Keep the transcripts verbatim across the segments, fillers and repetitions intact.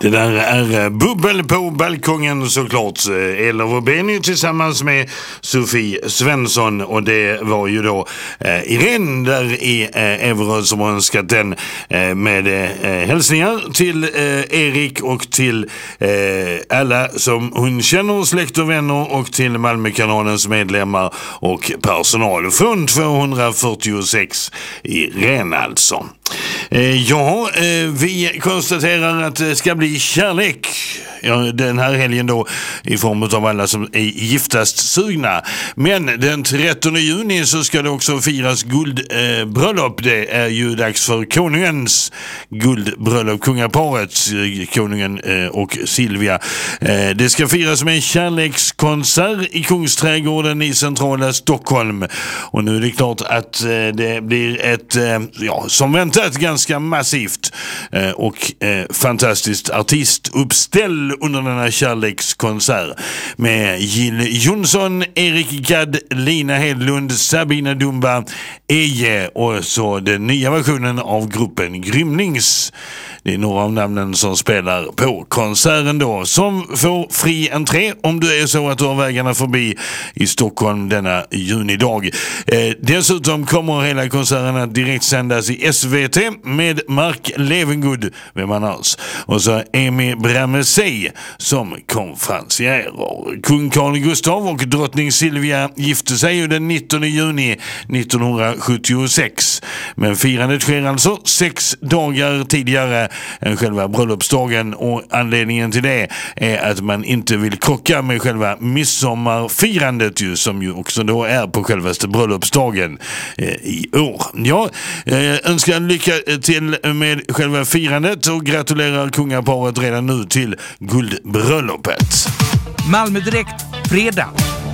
Det där är Bubbel på balkongen såklart. Eller Benny tillsammans med Sofie Svensson. Och det var ju då eh, Irene där i eh, Everö som har önskat den eh, med eh, hälsningar till eh, Erik och till eh, alla som hon känner, släkt och vänner, och till Malmökanalens medlemmar och personal från tvåhundrafyrtiosex i Irene alltså. Eh, ja, eh, vi konstaterar att det ska bli kärlek ja, den här helgen då i form av alla som är giftast sugna. Men den trettonde juni så ska det också firas guldbröllop. Eh, det är ju dags för konungens guldbröllop, kungaparet, konungen eh, och Silvia. Eh, det ska firas med en kärlekskonsert i Kungsträdgården i centrala Stockholm. Och nu är det klart att eh, det blir ett, eh, ja, som väntat, ganska massivt eh, och eh, fantastiskt artistuppställ under den här kärlekskonsert med Jill Johnson, Erik Gadd, Lina Hedlund, Sabina Dumba, Eje och så den nya versionen av gruppen Grymnings. Det är några av namnen som spelar på konserten då, som får fri entré om du är så att du har vägarna förbi i Stockholm denna junidag. Eh, dessutom kommer hela konserten att direkt sändas i S V T med Mark Levengood, vem annars, och så Amy Bramesey som konferencier. Kung Carl Gustav och drottning Silvia gifte sig ju den nittonde juni nittonhundrasjuttiosex, men firandet sker alltså sex dagar tidigare än själva bröllopsdagen, och anledningen till det är att man inte vill krocka med själva midsommarfirandet ju, som ju också då är på självaste bröllopsdagen eh, i år. Ja, eh, önskar lycka till med själva firandet och gratulerar kungaparet redan nu till guldbröllopet. Malmö Direkt, fredag.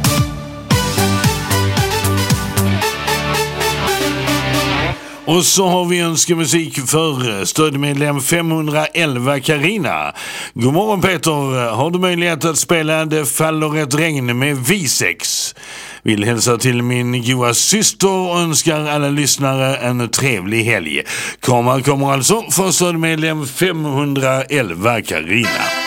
Och så har vi önskemusik för stödmedlem femhundraelva Carina. God morgon Peter, har du möjlighet att spela Det faller ett regn med Visex? Vill hälsa till min goa syster och önskar alla lyssnare en trevlig helg. Kramar kommer alltså för stödmedlem femhundraelva Carina.